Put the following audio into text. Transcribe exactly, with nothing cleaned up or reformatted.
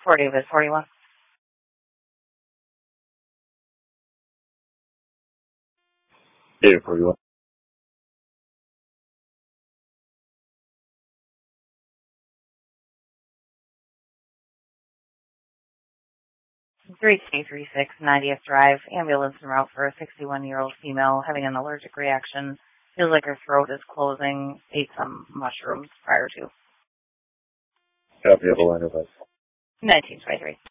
forty of his forty-one. David forty-one. three K three six ninetieth Drive, ambulance en route for a sixty-one-year-old female having an allergic reaction. Feels like her throat is closing. Ate some mushrooms prior to. Copy of the line of us. nineteen twenty-three.